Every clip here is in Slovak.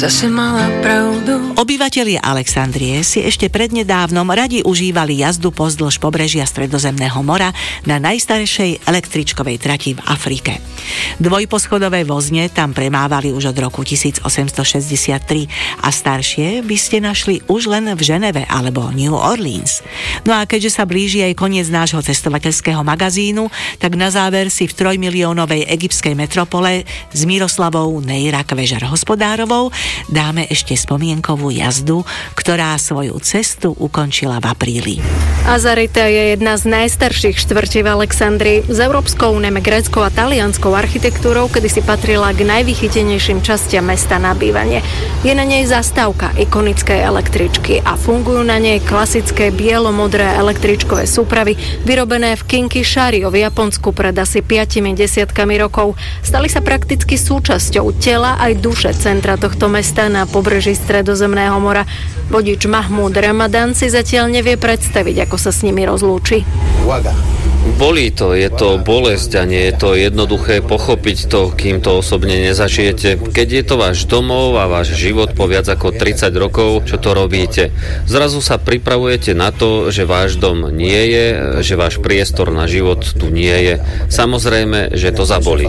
Zase mala pravdu. Obyvatelia Alexandrie si ešte prednedávnom radi užívali jazdu pozdĺž pobrežia Stredozemného mora na najstaršej električkovej trati v Afrike. Dvojposchodové vozne tam premávali už od roku 1863 a staršie by ste našli už len v Ženeve alebo New Orleans. No a keďže sa blíži aj koniec nášho cestovateľského magazínu, tak na záver si v 3-miliónovej egyptskej metropole s Miroslavou Nejrak-Vežar-Hospodárovou dáme ešte spomienkovú jazdu, ktorá svoju cestu ukončila v apríli. Azarita je jedna z najstarších štvrtí v Alexandrii. S európskou, najmä gréckou a talianskou architektúrou kedysi patrila k najvychytenejším častiam mesta na bývanie. Je na nej zastávka ikonickej električky a fungujú na nej klasické bielo-modré električkové súpravy vyrobené v Kinki-Shari v Japonsku pred asi 5 desiatkami rokov. Stali sa prakticky súčasťou tela aj duše centra tohto mesta na pobreží Stredozemného mora. Vodič Mahmúd Ramadan si zatiaľ nevie predstaviť, ako sa s nimi rozlúči. Bolí to, je to bolesť a nie je to jednoduché pochopiť to, kým to osobne nezažijete. Keď je to váš domov a váš život po viac ako 30 rokov, čo to robíte? Zrazu sa pripravujete na to, že váš dom nie je, že váš priestor na život tu nie je. Samozrejme, že to zabolí.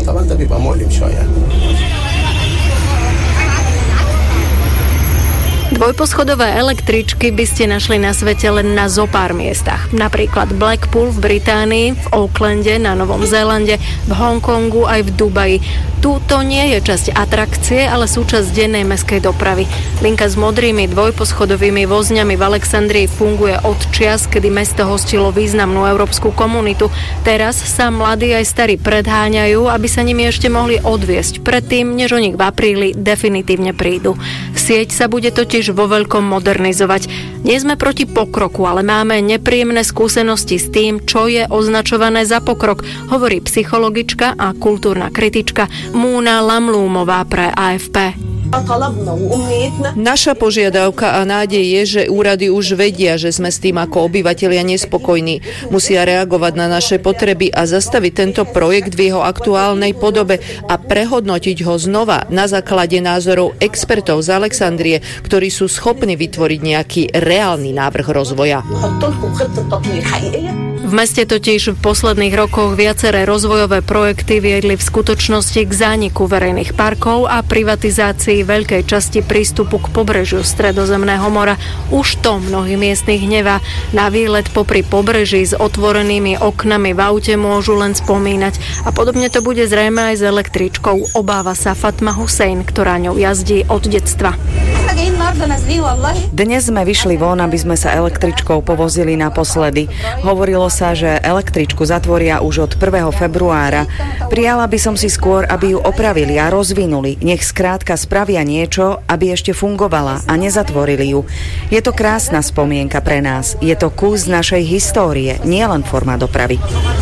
Dvojposchodové električky by ste našli na svete len na zopár miestach. Napríklad Blackpool v Británii, v Aucklande na Novom Zélande, v Hongkongu aj v Dubaji. Tu to nie je časť atrakcie, ale súčasť dennej mestskej dopravy. Linka s modrými dvojposchodovými vozňami v Alexandrii funguje od čias, kedy mesto hostilo významnú európsku komunitu. Teraz sa mladí aj starí predháňajú, aby sa nimi ešte mohli odviesť predtým, než o nich v apríli definitívne prídu. Sieť sa bude totiž vo veľkom modernizovať. Nie sme proti pokroku, ale máme nepríjemné skúsenosti s tým, čo je označované za pokrok, hovorí psychologička a kultúrna kritička Múna Lamlúmová pre AFP. Naša požiadavka a nádej je, že úrady už vedia, že sme s tým ako obyvatelia nespokojní. Musia reagovať na naše potreby a zastaviť tento projekt v jeho aktuálnej podobe a prehodnotiť ho znova na základe názorov expertov z Alexandrie, ktorí sú schopní vytvoriť nejaký reálny návrh rozvoja. V meste totiž v posledných rokoch viaceré rozvojové projekty viedli v skutočnosti k zániku verejných parkov a privatizácii veľkej časti prístupu k pobrežiu Stredozemného mora. Už to mnohých miestnych hnevá. Na výlet popri pobreží s otvorenými oknami v aute môžu len spomínať. A podobne to bude zrejme aj s električkou. Obáva sa Fatma Hussein, ktorá ňou jazdí od detstva. Dnes sme vyšli von, aby sme sa električkou povozili naposledy. Hovorilo sa, že električku zatvoria už od 1. februára. Prijala by som si skôr, aby ju opravili a rozvinuli. Nech skrátka spravia niečo, aby ešte fungovala a nezatvorili ju. Je to krásna spomienka pre nás. Je to kus našej histórie, nielen forma dopravy.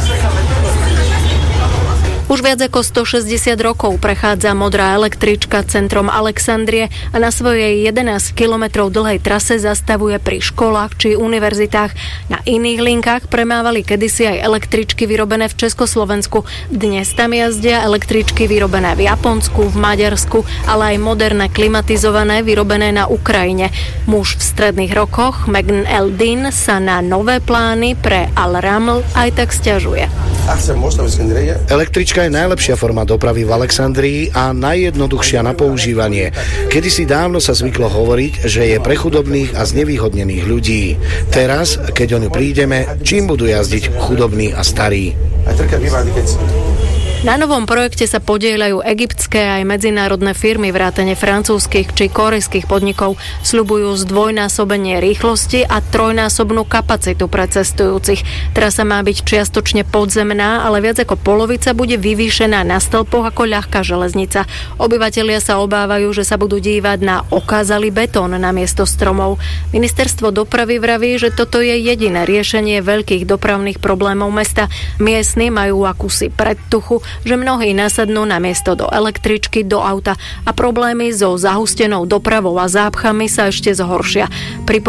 Už viac ako 160 rokov prechádza modrá električka centrom Alexandrie a na svojej 11 kilometrov dlhej trase zastavuje pri školách či univerzitách. Na iných linkách premávali kedysi aj električky vyrobené v Československu. Dnes tam jazdia električky vyrobené v Japonsku, v Maďarsku, ale aj moderné klimatizované vyrobené na Ukrajine. Muž v stredných rokoch, Megn Eldin, sa na nové plány pre Al-Raml aj tak sťažuje. Električka je najlepšia forma dopravy v Alexandrii a najjednoduchšia na používanie. Kedysi dávno sa zvyklo hovoriť, že je pre chudobných a znevýhodnených ľudí. Teraz, keď o ňu prídeme, čím budú jazdiť chudobní a starí? Na novom projekte sa podieľajú egyptské aj medzinárodné firmy vrátane francúzskych či korejských podnikov. Sľubujú zdvojnásobenie rýchlosti a trojnásobnú kapacitu pre cestujúcich. Trasa má byť čiastočne podzemná, ale viac ako polovica bude vyvýšená na stĺpoch ako ľahká železnica. Obyvatelia sa obávajú, že sa budú dívať na okázalý betón namiesto stromov. Ministerstvo dopravy vraví, že toto je jediné riešenie veľkých dopravných problémov mesta. Miestni majú akúsi predtuchu, že mnohí nasadnú namiesto do električky do auta a problémy so zahustenou dopravou a zápchami sa ešte zhoršia.